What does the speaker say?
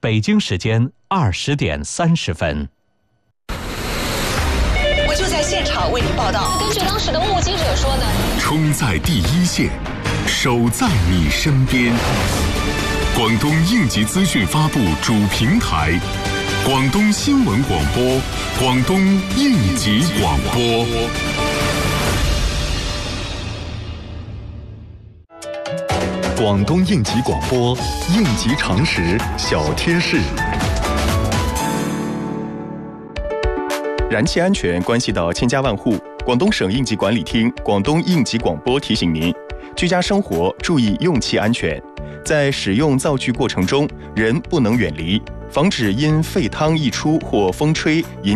北京时间20点30分。 我就在现场为您报道。 根据当时的目击者说呢， 冲在第一线，守在你身边。广东应急资讯发布主平台，广东新闻广播，广东应急广播。广东应急广播，应急常识小贴士。 燃气安全关系到千家万户，广东省应急管理厅、广东应急广播提醒您：居家生活注意用气安全，在使用灶具过程中，人不能远离，防止因沸汤溢出或风吹引